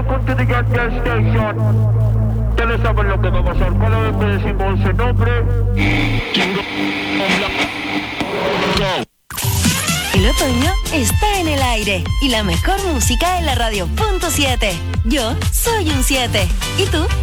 welcome to the Gas Station. Ustedes saben lo que va a pasar. Cada vez que decimos ese nombre, el otoño está en el aire y la mejor música en la radio. .7. Yo soy un 7. ¿Y tú?